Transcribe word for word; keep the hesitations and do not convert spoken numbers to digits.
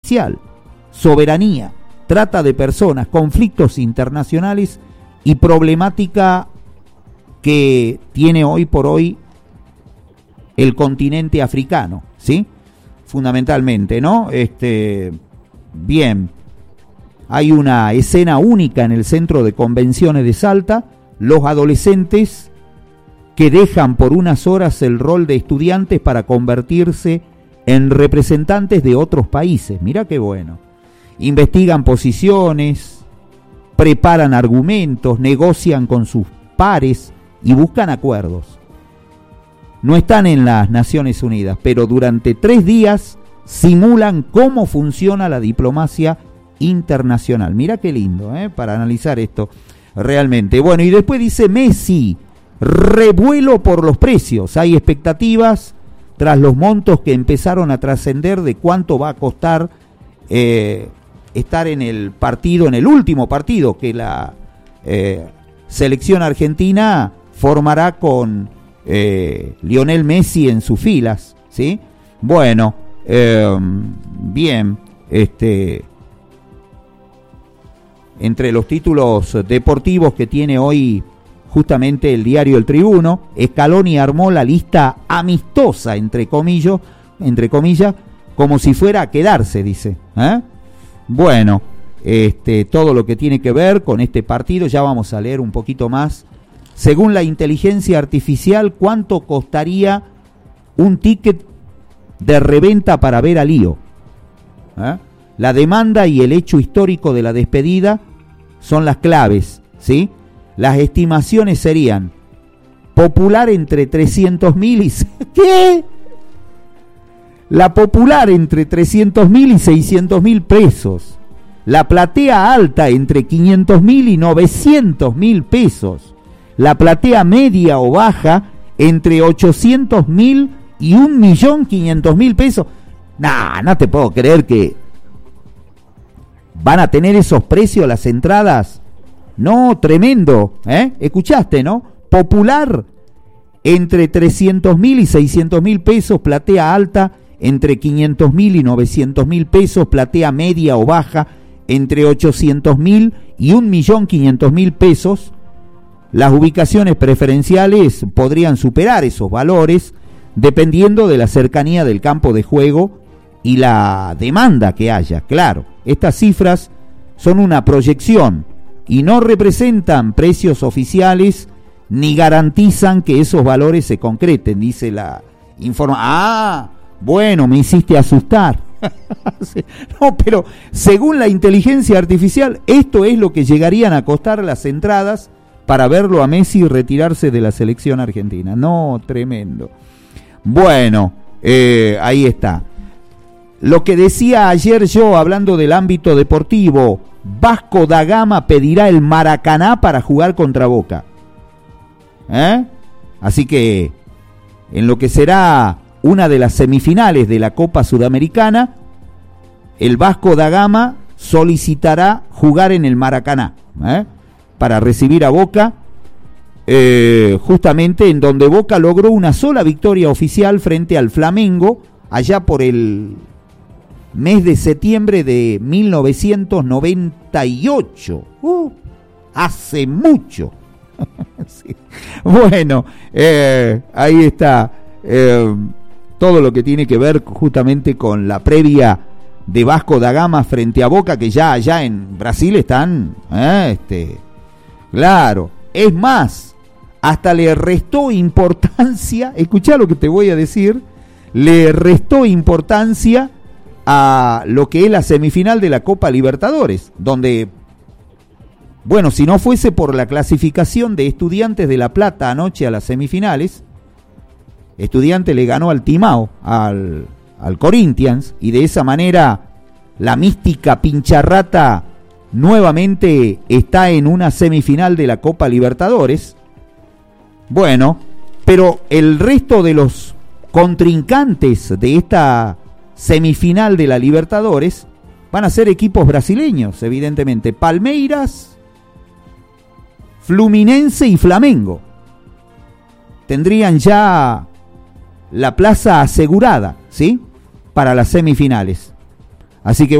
artificial, soberanía, trata de personas, conflictos internacionales y problemática que tiene hoy por hoy el continente africano, ¿sí? Fundamentalmente, ¿no? Este, bien, hay una escena única en el Centro de Convenciones de Salta, los adolescentes que dejan por unas horas el rol de estudiantes para convertirse en representantes de otros países. Mirá qué bueno. Investigan posiciones, preparan argumentos, negocian con sus pares y buscan acuerdos. No están en las Naciones Unidas, pero durante tres días simulan cómo funciona la diplomacia internacional. Mirá qué lindo, ¿eh? Para analizar esto realmente. Bueno, y después dice Messi, revuelo por los precios. Hay expectativas tras los montos que empezaron a trascender de cuánto va a costar eh, estar en el partido, en el último partido que la eh, selección argentina formará con eh, Lionel Messi en sus filas, ¿sí? Bueno, eh, bien, este, entre los títulos deportivos que tiene hoy justamente el diario El Tribuno, Scaloni armó la lista amistosa, entre comillas, entre comillas, como si fuera a quedarse, dice, ¿eh? Bueno, este, todo lo que tiene que ver con este partido, ya vamos a leer un poquito más. Según la inteligencia artificial, ¿cuánto costaría un ticket de reventa para ver a Lío? ¿Eh? La demanda y el hecho histórico de la despedida son las claves, ¿sí? Las estimaciones serían popular entre trescientos mil y... ¿Qué? La popular entre trescientos mil y seiscientos mil pesos. La platea alta entre quinientos mil y novecientos mil pesos. La platea media o baja entre ochocientos mil y un millón quinientos mil pesos. Nah, no te puedo creer que van a tener esos precios las entradas. No, tremendo, ¿eh? ¿Escuchaste, no? Popular entre trescientos mil y seiscientos mil pesos, platea alta entre quinientos mil y novecientos mil pesos, platea media o baja entre ochocientos mil y un millón quinientos mil pesos. Las ubicaciones preferenciales podrían superar esos valores dependiendo de la cercanía del campo de juego y la demanda que haya. Claro, estas cifras son una proyección y no representan precios oficiales ni garantizan que esos valores se concreten, dice la informa. Ah, bueno, me hiciste asustar. No, pero según la inteligencia artificial, esto es lo que llegarían a costar las entradas para verlo a Messi retirarse de la selección argentina. No, tremendo. Bueno, eh, ahí está. Lo que decía ayer yo, hablando del ámbito deportivo, Vasco da Gama pedirá el Maracaná para jugar contra Boca. ¿Eh? Así que, en lo que será una de las semifinales de la Copa Sudamericana, el Vasco da Gama solicitará jugar en el Maracaná, ¿eh? Para recibir a Boca, eh, justamente en donde Boca logró una sola victoria oficial frente al Flamengo, allá por el mes de septiembre de mil novecientos noventa y ocho. Uh, hace mucho. Sí. Bueno, eh, ahí está eh, todo lo que tiene que ver justamente con la previa de Vasco da Gama frente a Boca, que ya allá en Brasil están, eh, este, claro, es más, hasta le restó importancia, escuchá lo que te voy a decir, le restó importancia a lo que es la semifinal de la Copa Libertadores, donde, bueno, si no fuese por la clasificación de Estudiantes de La Plata anoche a las semifinales, Estudiantes le ganó al Timao, al, al Corinthians, y de esa manera la mística pincharrata nuevamente está en una semifinal de la Copa Libertadores. Bueno, pero el resto de los contrincantes de esta semifinal de la Libertadores van a ser equipos brasileños, evidentemente. Palmeiras, Fluminense y Flamengo tendrían ya la plaza asegurada, ¿sí? Para las semifinales. Así que